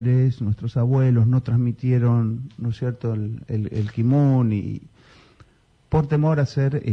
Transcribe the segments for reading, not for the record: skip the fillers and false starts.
nuestros abuelos no transmitieron, ¿no es cierto?, el kimun, y por temor a ser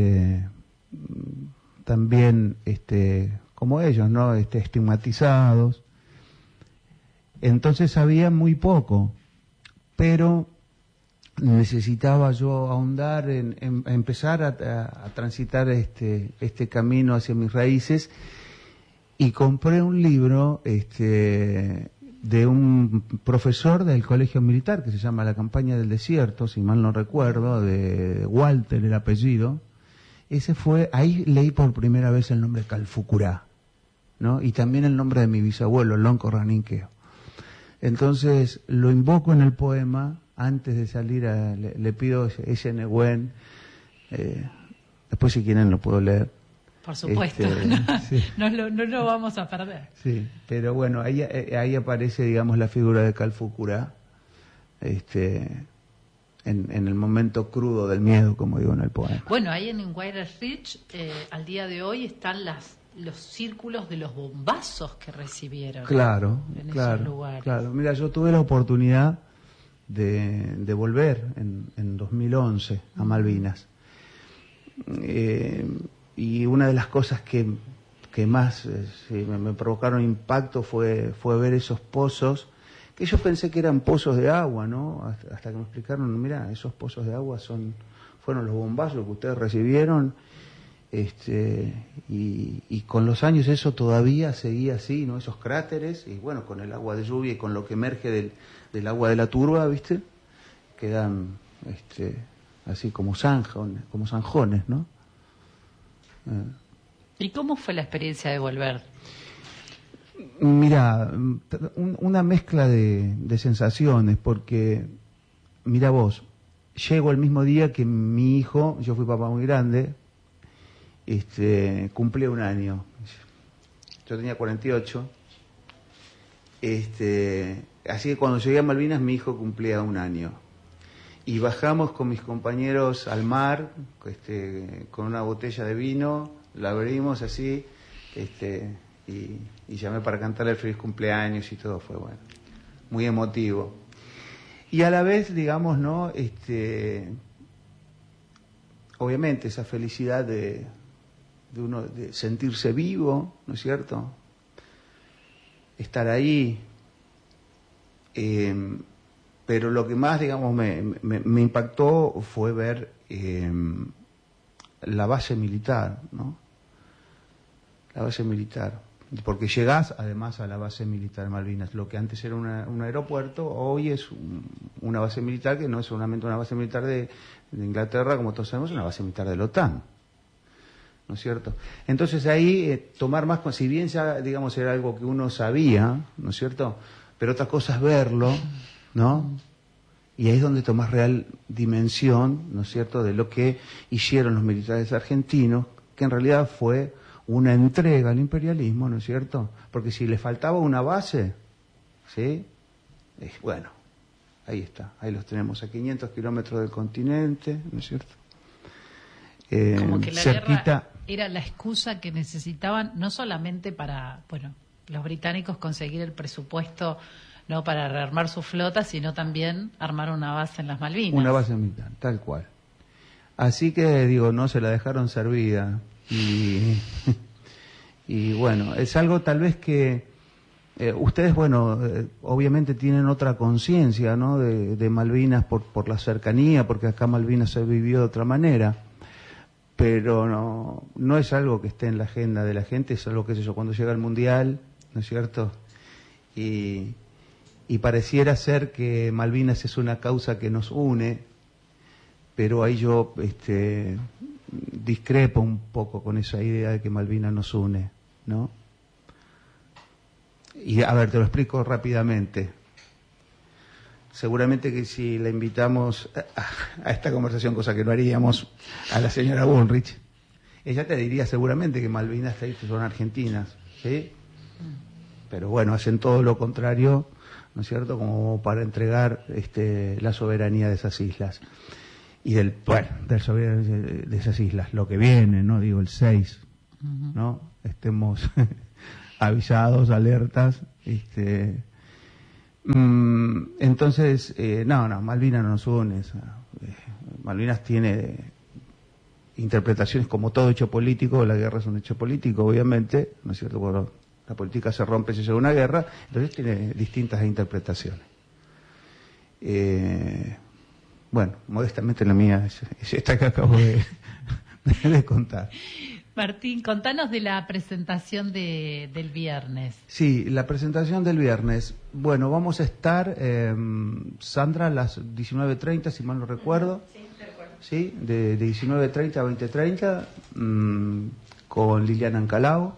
también como ellos, ¿no?, estigmatizados. Entonces sabía muy poco, pero necesitaba yo ahondar en empezar a transitar este camino hacia mis raíces, y compré un libro de un profesor del colegio militar que se llama La campaña del desierto, si mal no recuerdo, de Walter el apellido. Ahí leí por primera vez el nombre Calfucurá, ¿no? Y también el nombre de mi bisabuelo, Lonco Raninqueo. Entonces lo invoco en el poema. Antes de salir le pido ese Nehuen, después si quieren lo puedo leer. Por supuesto, sí. No lo vamos a perder. Sí, pero bueno, ahí aparece, digamos, la figura de Calfucurá, en el momento crudo del miedo, como digo en el poema. Bueno, ahí en White Ridge, al día de hoy, están los círculos de los bombazos que recibieron. Claro, en claro, esos lugares. Claro. Mira, yo tuve la oportunidad de volver en 2011 a Malvinas. Y una de las cosas que más me provocaron impacto fue ver esos pozos, que yo pensé que eran pozos de agua, ¿no? Hasta que me explicaron, mira, esos pozos de agua fueron los bombazos que ustedes recibieron, y con los años eso todavía seguía así, ¿no? Esos cráteres, y bueno, con el agua de lluvia y con lo que emerge del agua de la turba, ¿viste? Quedan así como zanjones, ¿no? ¿Y cómo fue la experiencia de volver? Mira, una mezcla de sensaciones, porque, mira vos, llego el mismo día que mi hijo, yo fui papá muy grande, cumplía un año. Yo tenía 48. Así que cuando llegué a Malvinas mi hijo cumplía un año. Y bajamos con mis compañeros al mar, con una botella de vino, la abrimos así, y llamé para cantarle el feliz cumpleaños y todo fue bueno, muy emotivo. Y a la vez, digamos, ¿no? Obviamente esa felicidad de uno de sentirse vivo, ¿no es cierto? Estar ahí. Pero lo que más, digamos, me impactó fue ver la base militar, ¿no? La base militar. Porque llegás, además, a la base militar de Malvinas. Lo que antes era un aeropuerto, hoy es una base militar que no es solamente una base militar de Inglaterra, como todos sabemos, es una base militar de la OTAN, ¿no es cierto? Entonces ahí tomar más, si bien ya, digamos, era algo que uno sabía, ¿no es cierto? Pero otra cosa es verlo, ¿no? Y ahí es donde tomás real dimensión, ¿no es cierto?, de lo que hicieron los militares argentinos, que en realidad fue una entrega al imperialismo, ¿no es cierto? Porque si le faltaba una base, ¿sí? Bueno, ahí está, ahí los tenemos, a 500 kilómetros del continente, ¿no es cierto? Como que la cerquita... guerra era la excusa que necesitaban, no solamente para, los británicos conseguir el presupuesto, no para rearmar su flota, sino también armar una base en las Malvinas. Una base militar, tal cual. Así que, digo, no se la dejaron servida. Y bueno, es algo tal vez que ustedes, bueno, obviamente tienen otra conciencia, ¿no?, de Malvinas por la cercanía, porque acá Malvinas se vivió de otra manera. Pero no es algo que esté en la agenda de la gente, es algo que es eso, cuando llega el Mundial, ¿no es cierto? Y pareciera ser que Malvinas es una causa que nos une, pero ahí yo discrepo un poco con esa idea de que Malvinas nos une, ¿no? Y a ver, te lo explico rápidamente. Seguramente que si la invitamos a esta conversación, cosa que no haríamos, a la señora Bullrich, ella te diría seguramente que Malvinas son argentinas, ¿sí? Pero bueno, hacen todo lo contrario, ¿no es cierto?, como para entregar la soberanía de esas islas. Y de esas islas, lo que viene, ¿no? Digo, el 6, ¿no? Estemos avisados, alertas, Entonces, no, Malvinas no nos une. Malvinas tiene interpretaciones como todo hecho político, la guerra es un hecho político, obviamente, ¿no es cierto? Cuando la política se rompe, se llega a una guerra, entonces tiene distintas interpretaciones. Bueno, modestamente la mía es esta que acabo de contar. Martín, contanos de la presentación del viernes. Sí, la presentación del viernes. Bueno, vamos a estar, Sandra, a las 19:30, si mal no recuerdo. Sí, te recuerdo. Sí, de 19:30 a 20:30, con Liliana Ancalao.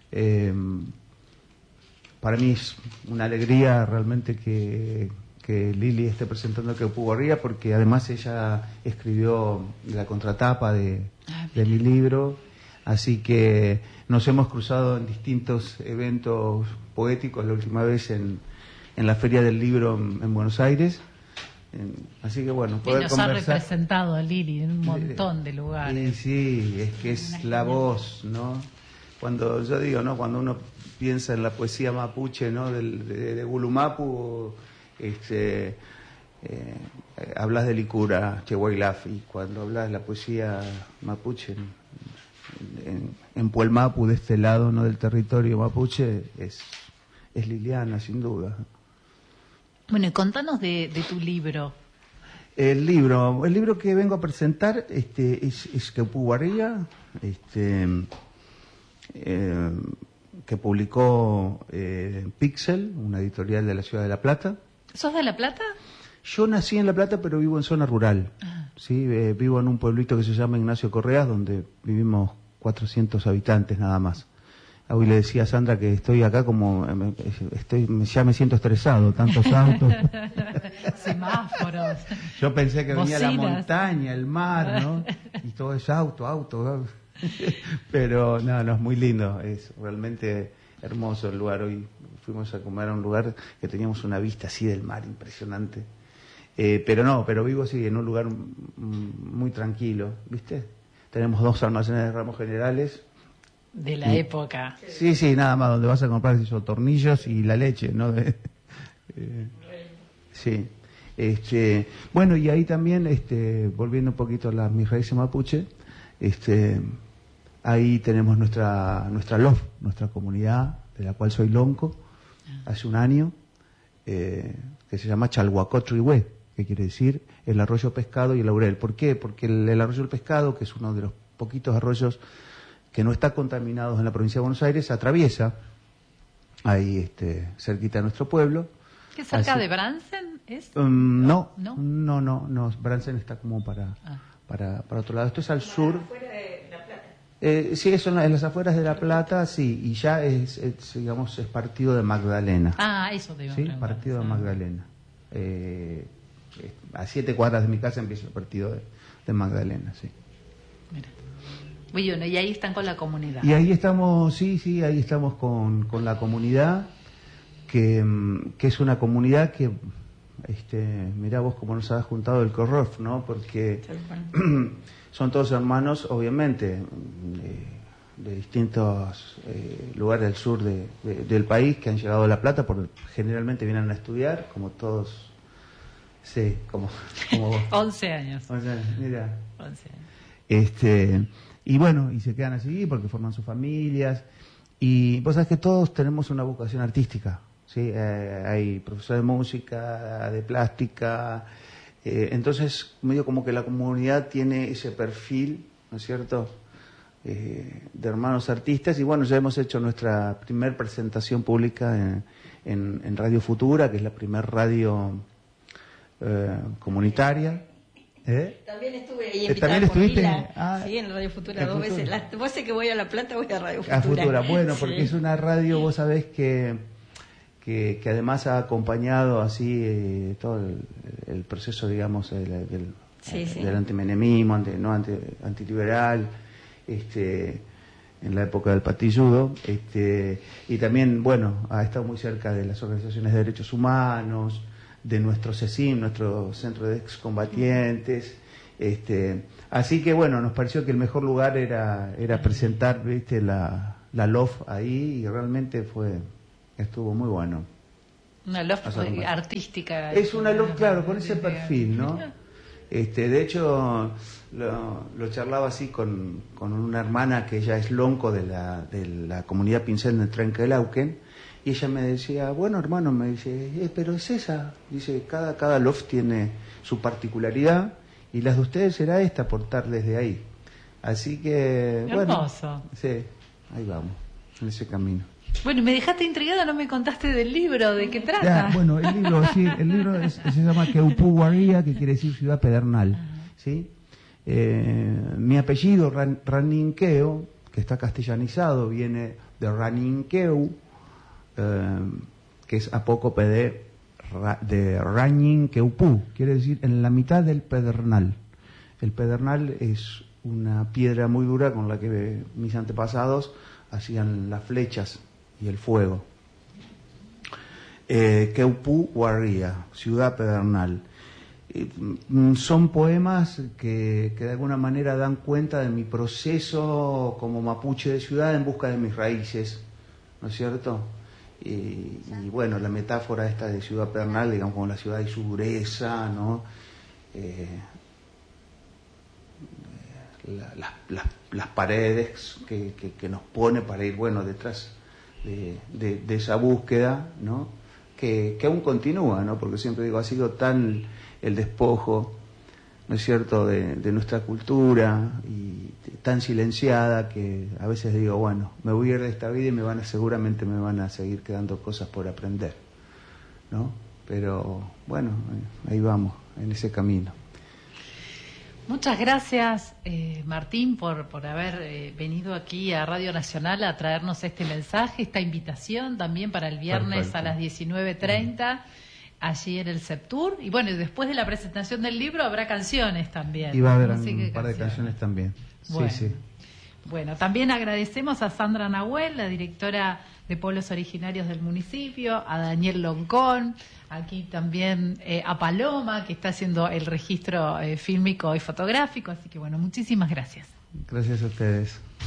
Para mí es una alegría realmente que Lili esté presentando Que Puguarría, porque además ella escribió la contratapa de mi libro. Así que nos hemos cruzado en distintos eventos poéticos, la última vez en la Feria del Libro en Buenos Aires. Así que bueno, poder conversar. Nos ha representado a Lili en un montón de lugares. Sí, es que es la voz, ¿no? Cuando yo digo, ¿no? Cuando uno piensa en la poesía mapuche, ¿no? De Gulumapu, hablas de Licura, Chehuaylaf, y cuando hablas de la poesía mapuche en Puelmapu, de este lado, no del territorio mapuche, es Liliana, sin duda. Bueno, y contanos de tu libro. El libro que vengo a presentar es Que Puguarría, que publicó Pixel, una editorial de la ciudad de La Plata. ¿Sos de La Plata? Yo nací en La Plata, pero vivo en zona rural. ¿Sí? Vivo en un pueblito que se llama Ignacio Correas, donde vivimos 400 habitantes nada más. Hoy le decía a Sandra que estoy acá como... ya me siento estresado, tantos autos. Semáforos. Yo pensé que venía Bocinas. la montaña, el mar, ¿no? Y todo es auto. Pero no, es muy lindo, es realmente hermoso el lugar. Hoy fuimos a comer a un lugar que teníamos una vista así del mar impresionante. Pero vivo así en un lugar muy tranquilo, ¿viste? Tenemos 2 almacenes de ramos generales. De la época. Sí, nada más, donde vas a comprar esos tornillos y la leche, ¿no? Sí. Bueno, y ahí también, volviendo un poquito a mis raíces mapuche, ahí tenemos nuestra LOF, nuestra comunidad, de la cual soy lonco, hace un año, que se llama Chalhuacotruihue, que quiere decir el arroyo Pescado y el Laurel. ¿Por qué? Porque el arroyo del Pescado, que es uno de los poquitos arroyos que no está contaminado en la provincia de Buenos Aires, atraviesa ahí cerquita de nuestro pueblo. ¿Qué cerca de Bransen es? No, Bransen está como para otro lado. Esto es al sur. Afuera de La Plata. Sí, eso en las afueras de La Plata, sí, y ya es partido de Magdalena. Eso te iba a Sí, preguntar. partido de Magdalena. A 7 cuadras de mi casa empieza el partido de Magdalena, sí. Mira. Bueno, y ahí están con la comunidad. Y ahí estamos, ahí estamos con la comunidad, que es una comunidad que, mirá vos cómo nos ha juntado el Corrof, ¿no? Porque son todos hermanos, obviamente, de distintos lugares del sur del país, que han llegado a La Plata, porque generalmente vienen a estudiar, como todos, sí, como vos. 11 años. O sea, mira. 11 años. Y bueno, y se quedan así porque forman sus familias. Y vos sabés que todos tenemos una vocación artística, ¿sí? Hay profesores de música, de plástica. Entonces, medio como que la comunidad tiene ese perfil, ¿no es cierto?, de hermanos artistas. Y bueno, ya hemos hecho nuestra primer presentación pública en Radio Futura, que es la primer radio comunitaria. También estuve ahí invitada. ¿También estuviste? Sí, en Radio Futura 2 veces. Las veces que voy a La Plata voy a Radio Futura. A Futura, bueno, porque sí. es una radio, vos sabés que además ha acompañado así todo el proceso, digamos, del antimenemismo, antiliberal, en la época del patilludo, y también, bueno, ha estado muy cerca de las organizaciones de derechos humanos, de nuestro CECIM, nuestro Centro de Excombatientes. Así que bueno, nos pareció que el mejor lugar era presentar, ¿viste?, la LOF ahí, y realmente estuvo muy bueno. Una loft artística. Es una loft, claro, con ese perfil, ¿no? De hecho, lo charlaba así con una hermana que ella es lonco de la comunidad Pincel de Trenquelauquen, y ella me decía, bueno, hermano, me dice, pero es esa. Dice, cada loft tiene su particularidad, y las de ustedes será esta, portar desde ahí. Así que, hermoso. Bueno, sí, ahí vamos, en ese camino. Bueno, me dejaste intrigada, no me contaste del libro, ¿de qué trata? Bueno, el libro se llama Queupú Guarría, que quiere decir ciudad pedernal, ¿sí? Mi apellido, Raninqueo, que está castellanizado, viene de Raninqueu, que es apócope de Raninqueupú, quiere decir en la mitad del pedernal. El pedernal es una piedra muy dura con la que mis antepasados hacían las flechas y el fuego. Queupú Guarría, ciudad pedernal. Son poemas que de alguna manera dan cuenta de mi proceso como mapuche de ciudad en busca de mis raíces, ¿no es cierto? Y bueno, la metáfora esta de ciudad pedernal, digamos, como la ciudad y su dureza, ¿no? Las paredes que nos pone para ir, bueno, detrás de esa búsqueda, ¿no? Que aún continúa, ¿no? Porque siempre digo, ha sido tan el despojo, ¿no es cierto?, de nuestra cultura, y tan silenciada, que a veces digo, bueno, me voy a ir de esta vida y seguramente me van a seguir quedando cosas por aprender, ¿no? Pero bueno, ahí vamos, en ese camino. Muchas gracias, Martín, por haber venido aquí a Radio Nacional a traernos este mensaje, esta invitación también para el viernes Perfecto. A las 19:30, allí en el Septur. Y bueno, después de la presentación del libro habrá canciones también. Y va a haber un par de canciones también. Bueno. Sí. Bueno, también agradecemos a Sandra Nahuel, la directora de Pueblos Originarios del municipio, a Daniel Loncón, aquí también a Paloma, que está haciendo el registro fílmico y fotográfico. Así que bueno, muchísimas gracias. Gracias a ustedes.